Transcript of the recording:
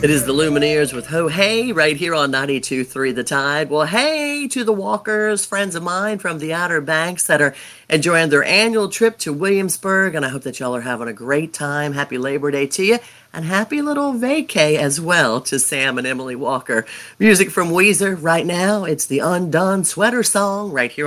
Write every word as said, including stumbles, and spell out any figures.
It is the Lumineers with Ho Hey right here on ninety-two point three The Tide. Well, hey to the walkers, friends of mine from the Outer Banks that are enjoying their annual trip to Williamsburg, and I hope that y'all are having a great time. Happy Labor Day to you, and happy little vacay as well to Sam and Emily Walker. Music from Weezer right now. It's the Undone Sweater Song right here